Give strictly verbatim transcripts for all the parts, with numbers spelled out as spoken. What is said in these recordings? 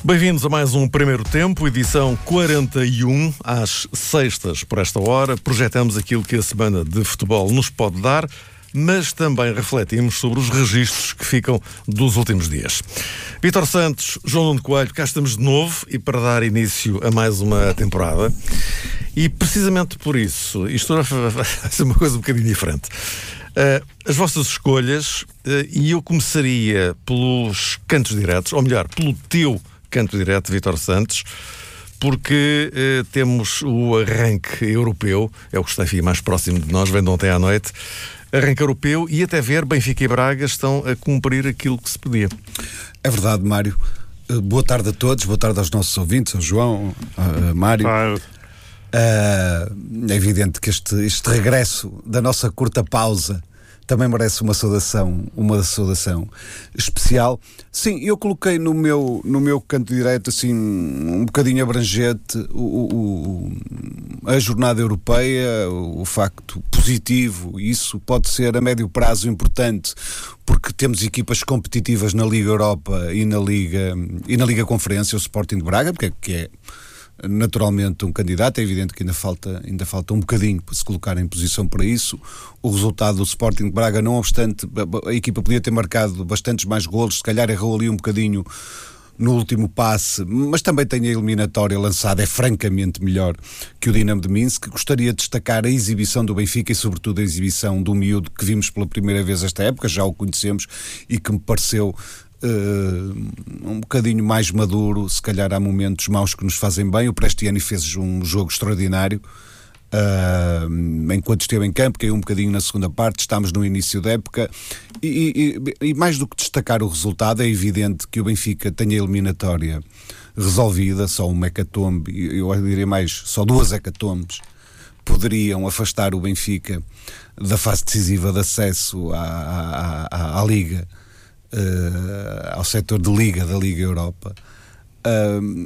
Bem-vindos a mais um Primeiro Tempo, edição quarenta e um, às sextas por esta hora. Projetamos aquilo que a semana de futebol nos pode dar, mas também refletimos sobre os registros que ficam dos últimos dias. Vítor Santos, João Nuno Coelho, cá estamos de novo e para dar início a mais uma temporada. E precisamente por isso, isto vai ser uma coisa um bocadinho diferente. Uh, as vossas escolhas, uh, e eu começaria pelos cantos diretos, ou melhor, pelo teu canto direto, Vítor Santos, porque uh, temos o arranque europeu, é o que está enfim, mais próximo de nós, vem de ontem à noite, arranque europeu, e até ver Benfica e Braga estão a cumprir aquilo que se pedia. É verdade, Mário. Uh, boa tarde a todos, boa tarde aos nossos ouvintes, ao João, a, a Mário. Claro. Uh, é evidente que este, este regresso da nossa curta pausa também merece uma saudação, uma saudação especial. Sim, eu coloquei no meu, no meu canto direito, assim, um bocadinho abrangente, o, o, a jornada europeia, o facto positivo. Isso pode ser a médio prazo importante, porque temos equipas competitivas na Liga Europa e na Liga, e na Liga Conferência, o Sporting de Braga, porque é, que é naturalmente um candidato. É evidente que ainda falta, ainda falta um bocadinho para se colocar em posição para isso. O resultado do Sporting de Braga, não obstante, a, a equipa podia ter marcado bastantes mais golos, se calhar errou ali um bocadinho no último passe, mas também tem a eliminatória lançada, é francamente melhor que o Dinamo de Minsk. Gostaria de destacar a exibição do Benfica e sobretudo a exibição do miúdo que vimos pela primeira vez esta época, já o conhecemos, e que me pareceu Uh, um bocadinho mais maduro. Se calhar há momentos maus que nos fazem bem. O Prestiani fez um jogo extraordinário uh, enquanto esteve em campo, caiu um bocadinho na segunda parte. Estamos no início da época e, e, e mais do que destacar o resultado, é evidente que o Benfica tem a eliminatória resolvida. Só um hecatombe, eu diria mais, só duas hecatombes poderiam afastar o Benfica da fase decisiva de acesso à, à, à, à Liga, Uh, ao setor de Liga, da Liga Europa. Uh,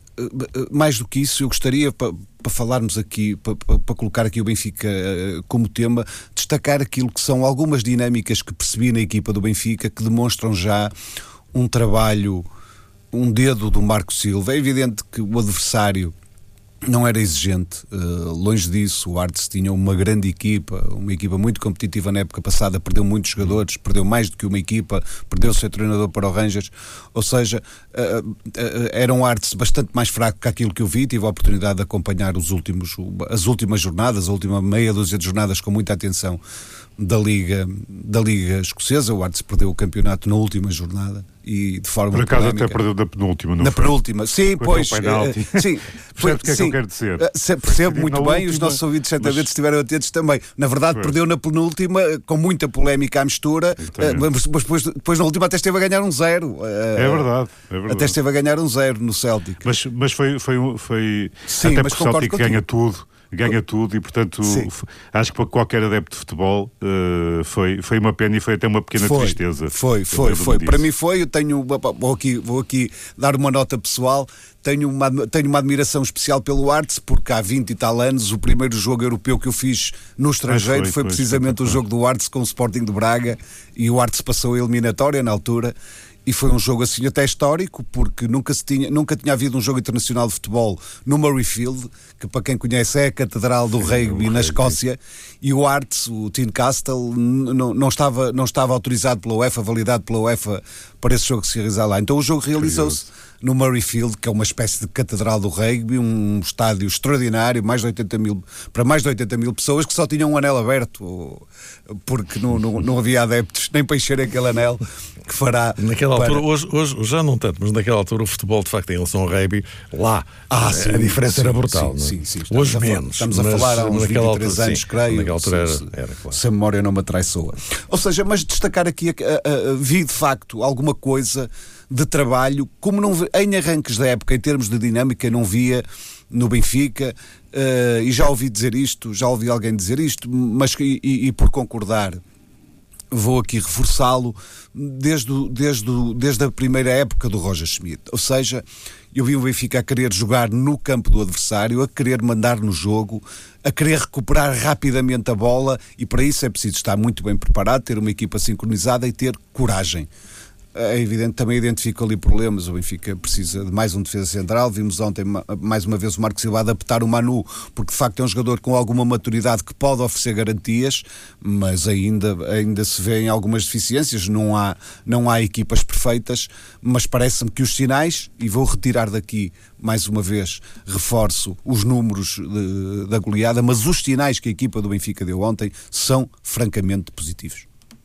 uh, mais do que isso, eu gostaria, para pa falarmos aqui, para pa, pa colocar aqui o Benfica uh, como tema, destacar aquilo que são algumas dinâmicas que percebi na equipa do Benfica, que demonstram já um trabalho, um dedo do Marco Silva. É evidente que o adversário não era exigente, uh, longe disso. O Artes tinha uma grande equipa, uma equipa muito competitiva na época passada, perdeu muitos jogadores, perdeu mais do que uma equipa, perdeu o seu treinador para o Rangers, ou seja, uh, uh, era um Artes bastante mais fraco que aquilo que eu vi. Tive a oportunidade de acompanhar os últimos, as últimas jornadas, a última meia dúzia de jornadas com muita atenção da Liga, da Liga Escocesa. O Artes perdeu o campeonato na última jornada e de forma por acaso polémica. Até perdeu na penúltima, não na foi? penúltima, sim, foi pois, uh, Percebe sim, o que é que eu quero dizer? Uh, percebo muito bem, última, os nossos ouvintes certamente mas... estiveram atentos também. Na verdade, foi. Perdeu na penúltima, com muita polémica à mistura, uh, mas depois, depois na última até esteve a ganhar um zero. Uh, é, verdade, é verdade. Até esteve a ganhar um zero no Celtic. Mas, mas foi, foi, foi sim, até mas porque o Celtic ganha tudo. Ganha tudo e, portanto, Sim. acho que para qualquer adepto de futebol uh, foi, foi uma pena e foi até uma pequena foi, tristeza. Foi, foi, foi. Para mim foi. Eu tenho, vou aqui, vou aqui dar uma nota pessoal. Tenho uma, tenho uma admiração especial pelo Artes, porque há vinte e tal anos o primeiro jogo europeu que eu fiz no estrangeiro foi, foi precisamente foi, foi, o jogo do Artes com o Sporting de Braga, e o Artes passou a eliminatória na altura. E foi um jogo assim até histórico, porque nunca, se tinha, nunca tinha havido um jogo internacional de futebol no Murrayfield, que para quem conhece é a catedral do rugby na Escócia, e o Arts, o Tynecastle, não, não, estava, não estava autorizado pela UEFA, validado pela UEFA para esse jogo se realizar lá. Então o jogo realizou-se no Murrayfield, que é uma espécie de catedral do rugby, um estádio extraordinário, mais de oitenta mil, para mais de oitenta mil pessoas, que só tinham um anel aberto, porque não, não, não havia adeptos nem para encher aquele anel que fará. Naquela para... altura, hoje, hoje já não tanto, mas naquela altura o futebol, de facto, em relação ao rugby, lá ah, a, sim, a diferença sim, era brutal. Sim, não? sim, sim, hoje a menos. Estamos a mas, falar há uns vinte e três altura, anos, sim, creio. Naquela altura se, era, era claro. Se a memória não me atraiçoa. Ou seja, mas destacar aqui, a, a, a, vi de facto alguma coisa de trabalho, como não em arranques da época, em termos de dinâmica, não via no Benfica, uh, e já ouvi dizer isto, já ouvi alguém dizer isto, mas e, e, e por concordar, vou aqui reforçá-lo, desde, desde, desde a primeira época do Roger Schmidt. Ou seja, eu vi o Benfica a querer jogar no campo do adversário, a querer mandar no jogo, a querer recuperar rapidamente a bola, e para isso é preciso estar muito bem preparado, ter uma equipa sincronizada e ter coragem. é evidente, também identifico ali problemas. O Benfica precisa de mais um defesa central. Vimos ontem, mais uma vez, o Marco Silva adaptar o Manu, porque de facto é um jogador com alguma maturidade que pode oferecer garantias, mas ainda, ainda se vêem algumas deficiências. Não há, não há equipas perfeitas, mas parece-me que os sinais, e vou retirar daqui, mais uma vez, reforço os números de, da goleada, mas os sinais que a equipa do Benfica deu ontem são francamente positivos.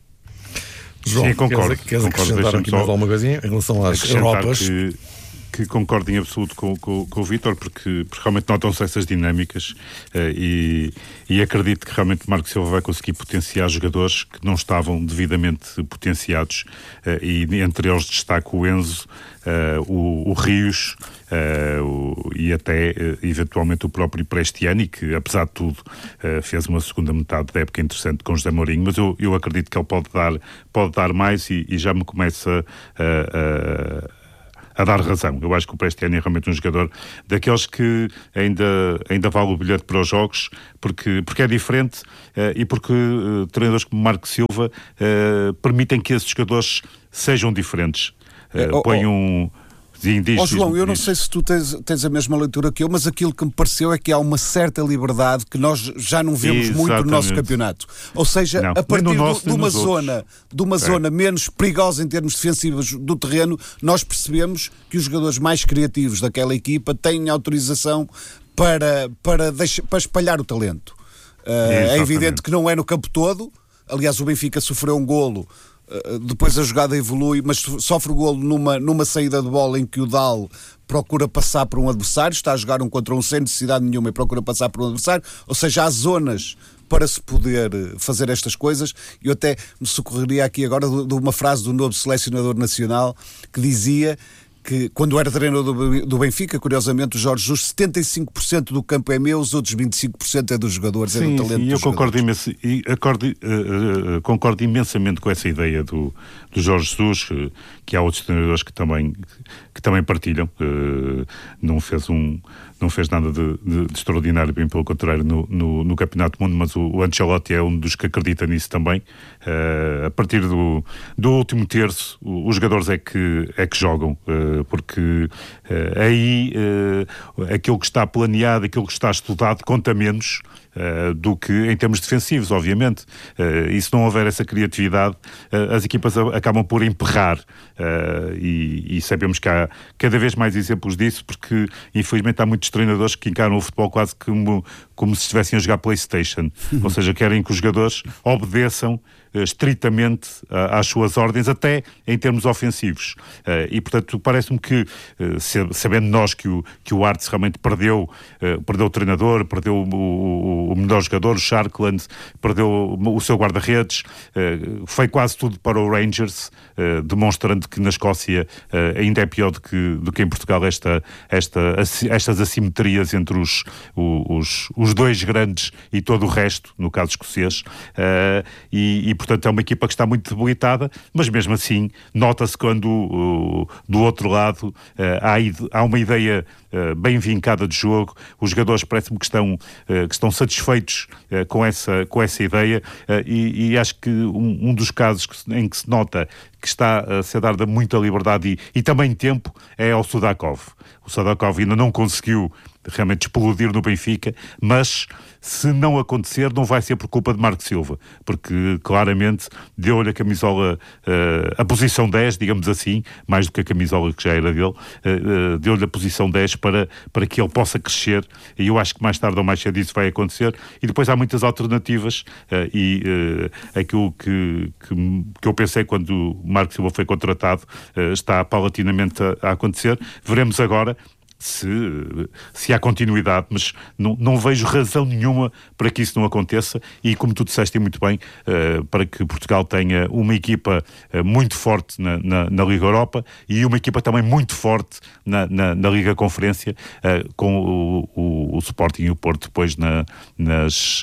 João, sim, concordo. Queres, queres concordo, acrescentar aqui mais alguma coisinha em relação às Europas? Que, que concordo em absoluto com, com, com o Vítor, porque, porque realmente notam-se essas dinâmicas uh, e, e acredito que realmente Marco Silva vai conseguir potenciar jogadores que não estavam devidamente potenciados, uh, e entre eles destaco o Enzo, uh, o, o Rios, Uh, o, e até uh, eventualmente o próprio Prestiani, que apesar de tudo uh, fez uma segunda metade da época interessante com José Mourinho, mas eu, eu acredito que ele pode dar, pode dar mais e, e já me começa a, a, a dar razão. Eu acho que o Prestiani é realmente um jogador daqueles que ainda, ainda vale o bilhete para os jogos, porque, porque é diferente uh, e porque uh, treinadores como Marco Silva uh, permitem que esses jogadores sejam diferentes. Uh, é, oh, põem oh. um Sim, diz, oh, João, diz, eu não diz. sei se tu tens, tens a mesma leitura que eu, mas aquilo que me pareceu é que há uma certa liberdade que nós já não vemos Exatamente. muito no nosso campeonato. Ou seja, não, a partir nosso, do, de uma zona, de uma é. zona menos perigosa em termos defensivos do terreno, nós percebemos que os jogadores mais criativos daquela equipa têm autorização para, para, deixar, para espalhar o talento. Uh, é evidente que não é no campo todo. Aliás, o Benfica sofreu um golo. Uh, depois a jogada evolui, mas sofre o golo numa, numa saída de bola em que o Dal procura passar por um adversário, está a jogar um contra um sem necessidade nenhuma e procura passar por um adversário, ou seja, há zonas para se poder fazer estas coisas. Eu até me socorreria aqui agora de uma frase do novo selecionador nacional que dizia que, quando era treinador do Benfica, curiosamente, o Jorge Jesus, setenta e cinco por cento do campo é meu, os outros vinte e cinco por cento é dos jogadores, sim, é do talento sim, dos eu concordo, jogadores. Imenso, e acordo, uh, uh, concordo imensamente com essa ideia do, do Jorge Jesus, uh, que há outros treinadores que também, que também partilham. Uh, não fez um... não fez nada de, de, de extraordinário, bem pelo contrário, no, no, no Campeonato do Mundo, mas o, o Ancelotti é um dos que acredita nisso também. Uh, a partir do, do último terço, o, os jogadores é que, é que jogam, uh, porque uh, aí uh, aquilo que está planeado, aquilo que está estudado, conta menos Uh, do que em termos defensivos, obviamente. Uh, e se não houver essa criatividade, uh, as equipas a, acabam por emperrar. Uh, e, e sabemos que há cada vez mais exemplos disso, porque infelizmente há muitos treinadores que encaram o futebol quase como, como se estivessem a jogar PlayStation. Ou seja, querem que os jogadores obedeçam uh, estritamente uh, às suas ordens, até em termos ofensivos. Uh, e, portanto, parece-me que, uh, sabendo nós que o, que o Arts realmente perdeu, uh, perdeu o treinador, perdeu o, o o melhor jogador, o Sharkland, perdeu o seu guarda-redes, foi quase tudo para o Rangers, demonstrando que na Escócia ainda é pior do que, do que em Portugal esta, esta, estas assimetrias entre os, os, os dois grandes e todo o resto, no caso escocês, e, e portanto é uma equipa que está muito debilitada, mas mesmo assim nota-se quando do outro lado há, há uma ideia bem vincada de jogo, os jogadores parece-me que estão, que estão satisfeitos uh, com, essa, com essa ideia, uh, e, e acho que um, um dos casos que, em que se nota que está a ser dada muita liberdade e, e também tempo é ao Sudakov. O Sudakov ainda não conseguiu realmente explodir no Benfica, mas se não acontecer não vai ser por culpa de Marco Silva, porque claramente deu-lhe a camisola, uh, a posição dez, digamos assim, mais do que a camisola que já era dele, uh, uh, deu-lhe a posição dez para, para que ele possa crescer, e eu acho que mais tarde ou mais cedo isso vai acontecer. E depois há muitas alternativas, uh, e uh, aquilo que, que, que eu pensei quando Marco Silva foi contratado uh, está paulatinamente a, a acontecer. Veremos agora Se, se há continuidade, mas não, não vejo razão nenhuma para que isso não aconteça, e como tu disseste muito bem, uh, para que Portugal tenha uma equipa uh, muito forte na, na, na Liga Europa e uma equipa também muito forte na, na, na Liga Conferência, uh, com o, o, o Sporting e o Porto depois na, nas,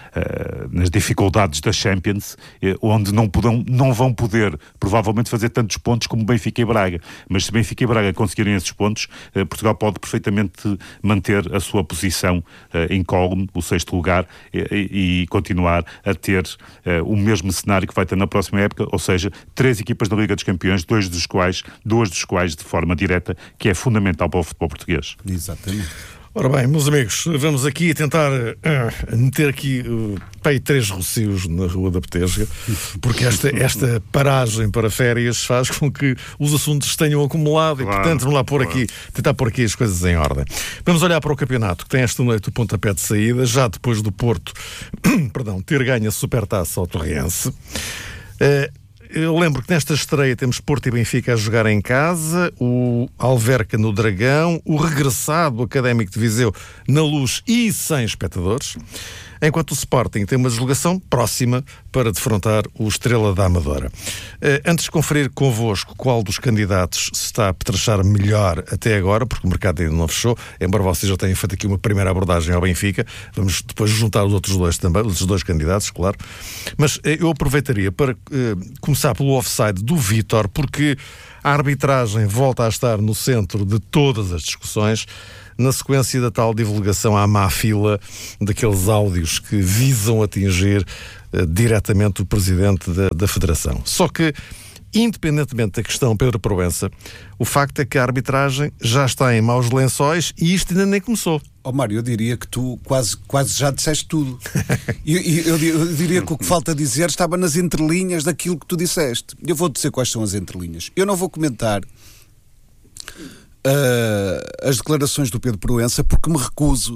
uh, nas dificuldades da Champions, uh, onde não, podam, não vão poder provavelmente fazer tantos pontos como Benfica e Braga, mas se Benfica e Braga conseguirem esses pontos, uh, Portugal pode perfeitamente manter a sua posição uh, incólume, o sexto lugar, e, e continuar a ter uh, o mesmo cenário que vai ter na próxima época, ou seja, três equipas da Liga dos Campeões, dois dos quais, duas dos quais de forma direta, que é fundamental para o futebol português. Exatamente. Ora bem, meus amigos, vamos aqui tentar uh, meter aqui uh, pai, três rocios na Rua da Petesga, porque esta, esta paragem para férias faz com que os assuntos tenham acumulado e, claro, portanto, vamos lá pôr claro. aqui, tentar pôr aqui as coisas em ordem. Vamos olhar para o campeonato, que tem esta noite o pontapé de saída, já depois do Porto perdão, ter ganho a Supertaça ao Torrense. Uh, Eu lembro que nesta estreia temos Porto e Benfica a jogar em casa, o Alverca no Dragão, o regressado Académico de Viseu na Luz e sem espectadores, enquanto o Sporting tem uma deslocação próxima para defrontar o Estrela da Amadora. Antes de conferir convosco qual dos candidatos se está a petrechar melhor até agora, porque o mercado ainda não fechou, embora vocês já tenham feito aqui uma primeira abordagem ao Benfica, vamos depois juntar os outros dois também, os outros dois candidatos, claro, mas eu aproveitaria para eh, começar pelo offside do Vítor, porque a arbitragem volta a estar no centro de todas as discussões, na sequência da tal divulgação à má fila daqueles áudios que visam atingir uh, diretamente o presidente da, da Federação. Só que, independentemente da questão Pedro Proença, o facto é que a arbitragem já está em maus lençóis e isto ainda nem começou. Oh Mário, eu diria que tu quase, quase já disseste tudo. E eu, eu, eu diria que o que falta dizer estava nas entrelinhas daquilo que tu disseste. Eu vou dizer quais são as entrelinhas. Eu não vou comentar Uh, as declarações do Pedro Proença porque me recuso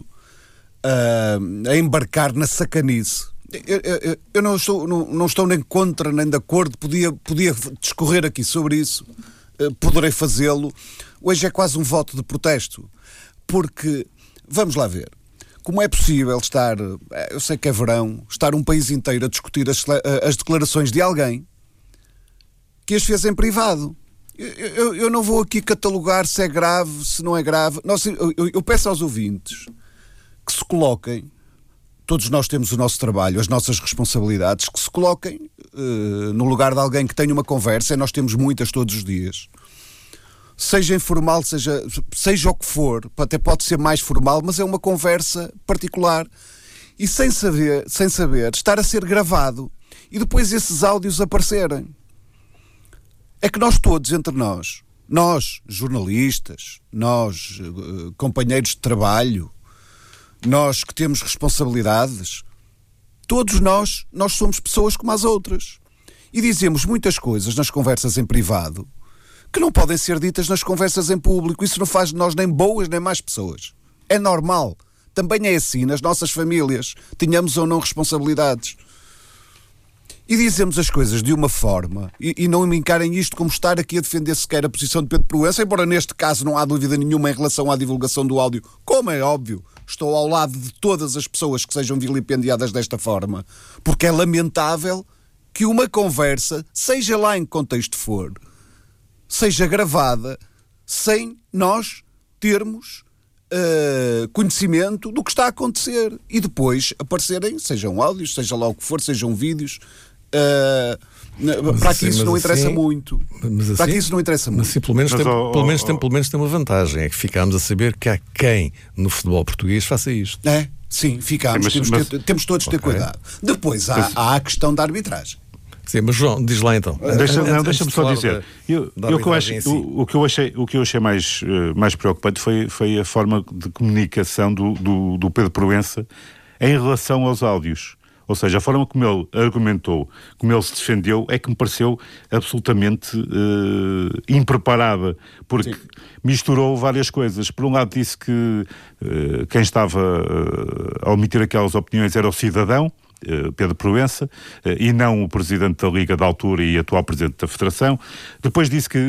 uh, a embarcar na sacanice. Eu, eu, eu não, estou, não, não estou nem contra nem de acordo, podia, podia discorrer aqui sobre isso, uh, poderei fazê-lo. Hoje é quase um voto de protesto, porque, vamos lá ver, como é possível estar, eu sei que é verão, estar um país inteiro a discutir as, as declarações de alguém que as fez em privado. Eu, eu, eu não vou aqui catalogar se é grave, se não é grave. Nós, eu, eu peço aos ouvintes que se coloquem, todos nós temos o nosso trabalho, as nossas responsabilidades, que se coloquem uh, no lugar de alguém que tenha uma conversa, e nós temos muitas todos os dias, seja informal, seja, seja o que for, até pode ser mais formal, mas é uma conversa particular, e sem saber, sem saber estar a ser gravado e depois esses áudios aparecerem. É que nós todos, entre nós, nós, jornalistas, nós, uh, companheiros de trabalho, nós que temos responsabilidades, todos nós, nós somos pessoas como as outras. E dizemos muitas coisas nas conversas em privado que não podem ser ditas nas conversas em público. Isso não faz de nós nem boas nem más pessoas. É normal. Também é assim nas nossas famílias, tenhamos ou não responsabilidades. E dizemos as coisas de uma forma, e, e não me encarem isto como estar aqui a defender sequer a posição de Pedro Proença, embora neste caso não há dúvida nenhuma em relação à divulgação do áudio, como é óbvio, estou ao lado de todas as pessoas que sejam vilipendiadas desta forma, porque é lamentável que uma conversa, seja lá em que contexto for, seja gravada sem nós termos Uh, conhecimento do que está a acontecer e depois aparecerem, sejam áudios, seja lá o que for, sejam vídeos, uh, para assim, que isso não interessa assim, muito. Assim, para que isso não interessa muito. Assim, pelo menos, mas, tem, oh, pelo, menos oh, tem, pelo menos tem uma vantagem, é que ficámos a saber que há quem no futebol português faça isto. É, sim, ficámos. Sim, mas, temos, mas, ter, temos todos de okay. ter cuidado. Depois há, mas, há a questão da arbitragem. Sim, mas João, diz lá então. Deixa, não, deixa-me só dizer. Da, eu, da eu que eu acho, si. o, o que eu achei, o que eu achei mais, uh, mais preocupante foi, foi a forma de comunicação do, do, do Pedro Proença em relação aos áudios. Ou seja, a forma como ele argumentou, como ele se defendeu, é que me pareceu absolutamente uh, impreparada, porque Sim. misturou várias coisas. Por um lado disse que uh, quem estava uh, a omitir aquelas opiniões era o cidadão, Pedro Proença, e não o presidente da Liga da altura e atual presidente da Federação. Depois disse que uh,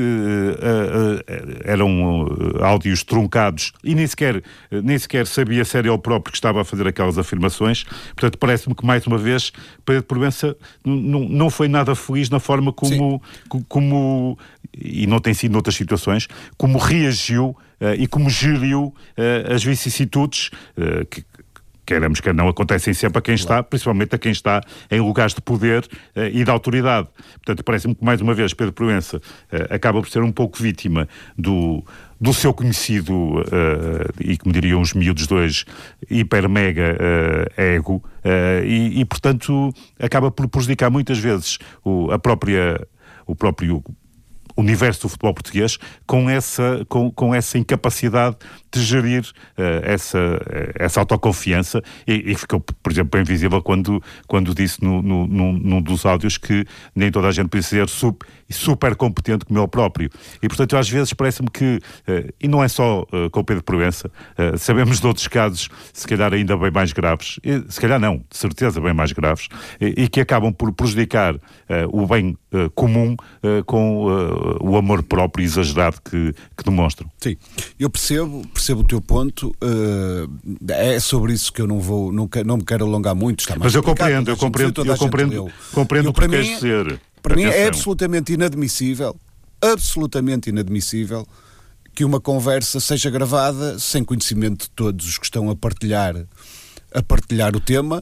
uh, eram uh, áudios truncados e nem sequer, uh, nem sequer sabia se era ele próprio que estava a fazer aquelas afirmações. Portanto, parece-me que, mais uma vez, Pedro Proença n- não foi nada feliz na forma como, co- como, e não tem sido noutras situações, como reagiu uh, e como geriu uh, as vicissitudes uh, que queremos que não acontecem sempre a quem está, principalmente a quem está em lugares de poder uh, e de autoridade. Portanto, parece-me que, mais uma vez, Pedro Proença uh, acaba por ser um pouco vítima do, do seu conhecido, uh, e como diriam os miúdos dois, hiper-mega uh, ego, uh, e, e, portanto, acaba por prejudicar muitas vezes o, a própria, o próprio universo do futebol português com essa, com, com essa incapacidade de gerir uh, essa, essa autoconfiança e, e ficou, por exemplo, bem visível quando, quando disse no, no, num, num dos áudios que nem toda a gente precisa ser super, super competente como ele próprio. E, portanto, às vezes parece-me que, uh, e não é só uh, com o Pedro Proença, uh, sabemos de outros casos, se calhar ainda bem mais graves, e, se calhar não, de certeza bem mais graves, e, e que acabam por prejudicar uh, o bem uh, comum uh, com uh, o amor próprio exagerado que, que demonstram. Sim, eu percebo, percebo o teu ponto, uh, é sobre isso que eu não vou, não, não me quero alongar muito, está mais Mas eu compreendo, eu compreendo, eu compreendo, compreendo o que queres dizer. Para mim é absolutamente inadmissível, absolutamente inadmissível que uma conversa seja gravada sem conhecimento de todos os que estão a partilhar, a partilhar o tema.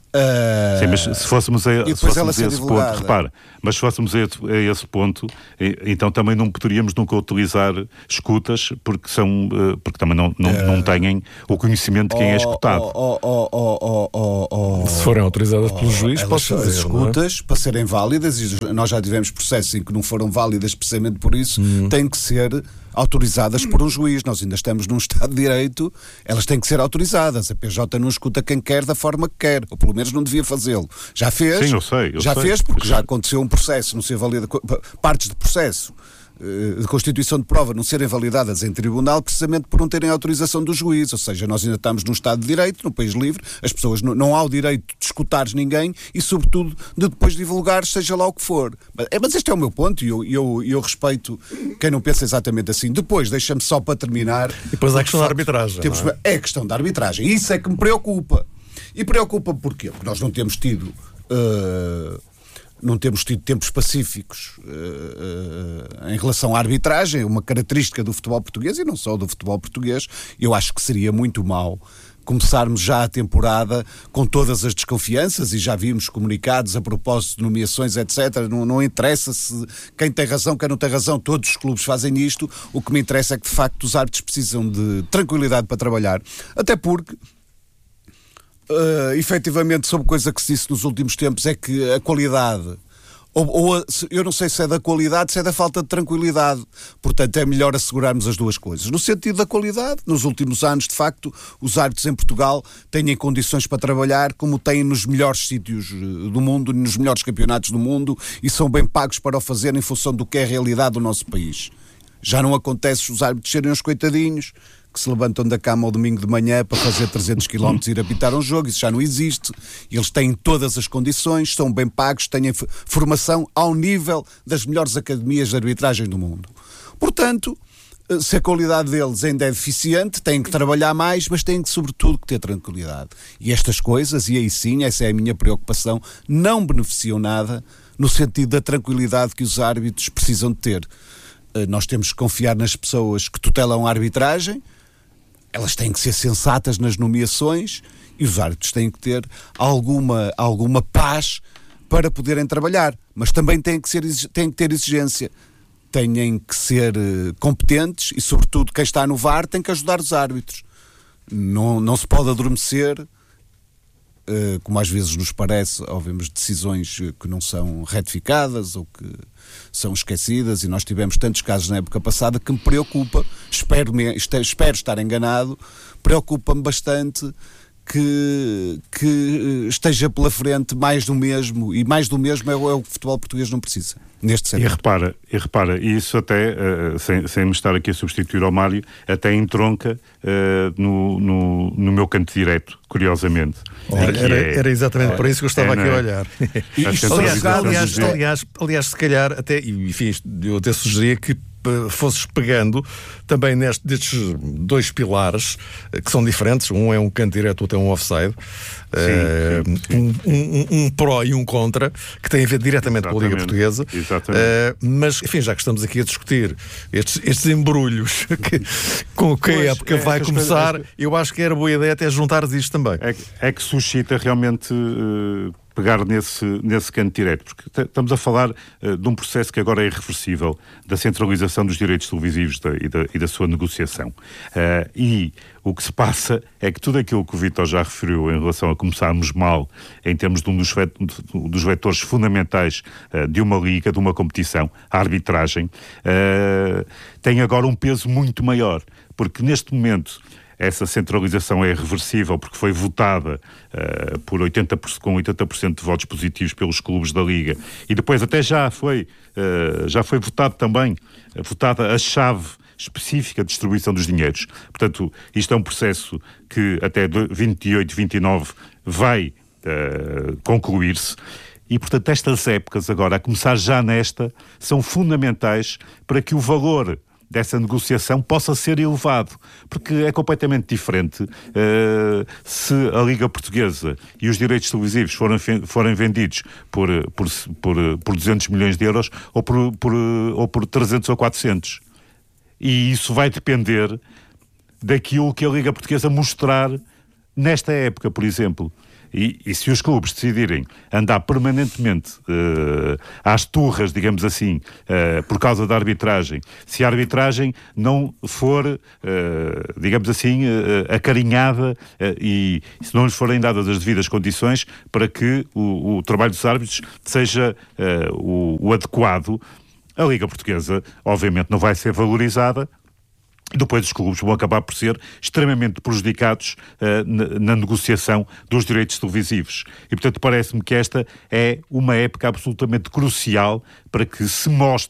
Uh, Sim, mas se fôssemos a, se fôssemos a esse ponto, repara, mas se fôssemos a, a esse ponto, então também não poderíamos nunca utilizar escutas, porque são, porque também não, não, uh, não têm o conhecimento de quem oh, é escutado. Oh, oh, oh, oh, oh, oh, se forem autorizadas pelo juiz, pode fazer. As escutas, é? Para serem válidas, e nós já tivemos processos em que não foram válidas precisamente por isso, hum. têm que ser autorizadas por um juiz. Nós ainda estamos num Estado de Direito, elas têm que ser autorizadas. A P J não escuta quem quer da forma que quer, ou pelo menos não devia fazê-lo. Já fez? Sim, eu sei. Eu já sei, fez porque já aconteceu um processo, não ser valida, partes de processo de constituição de prova não serem validadas em tribunal precisamente por não terem autorização do juiz, ou seja, nós ainda estamos num Estado de Direito, num país livre, as pessoas não, não há o direito de escutar ninguém e sobretudo de depois divulgar seja lá o que for. Mas, mas este é o meu ponto e eu, eu, eu respeito quem não pensa exatamente assim. Depois, deixa-me só para terminar... E depois há a questão da arbitragem. Temos, é? é a questão da arbitragem, e isso é que me preocupa. E preocupa porquê? Porque nós não temos tido... Uh, não temos tido tempos pacíficos uh, uh, em relação à arbitragem, uma característica do futebol português e não só do futebol português. Eu acho que seria muito mau começarmos já a temporada com todas as desconfianças, e já vimos comunicados a propósito de nomeações, etcétera. Não, não interessa se quem tem razão, quem não tem razão, todos os clubes fazem isto. O que me interessa é que de facto os árbitros precisam de tranquilidade para trabalhar, até porque Uh, efetivamente, sobre coisa que se disse nos últimos tempos, é que a qualidade, ou, ou a, eu não sei se é da qualidade, se é da falta de tranquilidade. Portanto, é melhor assegurarmos as duas coisas. No sentido da qualidade, nos últimos anos, de facto, os árbitros em Portugal têm condições para trabalhar como têm nos melhores sítios do mundo, nos melhores campeonatos do mundo, e são bem pagos para o fazer em função do que é a realidade do nosso país. Já não acontece os árbitros serem uns coitadinhos que se levantam da cama ao domingo de manhã para fazer trezentos quilómetros e ir apitar um jogo. Isso já não existe. Eles têm todas as condições, são bem pagos, têm formação ao nível das melhores academias de arbitragem do mundo. Portanto, se a qualidade deles ainda é deficiente, têm que trabalhar mais, mas têm que, sobretudo, que ter tranquilidade. E estas coisas, e aí sim, essa é a minha preocupação, não beneficiam nada no sentido da tranquilidade que os árbitros precisam de ter. Nós temos que confiar nas pessoas que tutelam a arbitragem, elas têm que ser sensatas nas nomeações e os árbitros têm que ter alguma, alguma paz para poderem trabalhar, mas também têm que, ser, têm que ter exigência, têm que ser competentes e, sobretudo, quem está no V A R tem que ajudar os árbitros. Não, não se pode adormecer, como às vezes nos parece, ou vemos decisões que não são retificadas ou que são esquecidas, e nós tivemos tantos casos na época passada que me preocupa, espero, me, espero estar enganado, preocupa-me bastante que, que esteja pela frente mais do mesmo, e mais do mesmo é o, é o que o futebol português não precisa, neste setor. E repara, e repara, e isso até, uh, sem, sem me estar aqui a substituir ao Mário, até entronca uh, no, no, no meu canto direito, curiosamente. Olha, era, é, era exatamente é, por isso que eu estava é, aqui a olhar. E, aliás, aliás, aliás, aliás, se calhar, até, enfim, eu até sugeria que fosses pegando também neste, destes dois pilares que são diferentes, um é um canto direto, outro é um offside, sim, sim, sim. Um, um, um pró e um contra, que tem a ver diretamente Exatamente. com a Liga Portuguesa. Uh, mas, enfim, já que estamos aqui a discutir estes, estes embrulhos que, com que a época é, vai é começar, é, eu acho que era boa ideia até juntares isto também. É, é que suscita realmente... Uh, pegar nesse, nesse canto direto, porque estamos a falar uh, de um processo que agora é irreversível, da centralização dos direitos televisivos da, e, da, e da sua negociação. Uh, e o que se passa é que tudo aquilo que o Vítor já referiu em relação a começarmos mal, em termos de um dos, vet, dos vetores fundamentais uh, de uma liga, de uma competição, a arbitragem, uh, tem agora um peso muito maior, porque neste momento essa centralização é irreversível porque foi votada uh, por oitenta por cento, com oitenta por cento de votos positivos pelos clubes da Liga, e depois até já foi, uh, já foi votado também, uh, votada a chave específica de distribuição dos dinheiros. Portanto, isto é um processo que até vinte e oito, vinte e nove vai uh, concluir-se. E, portanto, estas épocas agora, a começar já nesta, são fundamentais para que o valor dessa negociação possa ser elevado, porque é completamente diferente uh, se a Liga Portuguesa e os direitos televisivos forem, forem vendidos por, por, por, por duzentos milhões de euros ou por, por, ou por trezentos ou quatrocentos. E isso vai depender daquilo que a Liga Portuguesa mostrar nesta época, por exemplo. E, e se os clubes decidirem andar permanentemente uh, às turras, digamos assim, uh, por causa da arbitragem, se a arbitragem não for, uh, digamos assim, uh, acarinhada uh, e se não lhes forem dadas as devidas condições para que o, o trabalho dos árbitros seja uh, o, o adequado, a Liga Portuguesa obviamente não vai ser valorizada. Depois os clubes vão acabar por ser extremamente prejudicados uh, na, na negociação dos direitos televisivos. E, portanto, parece-me que esta é uma época absolutamente crucial para que se mostre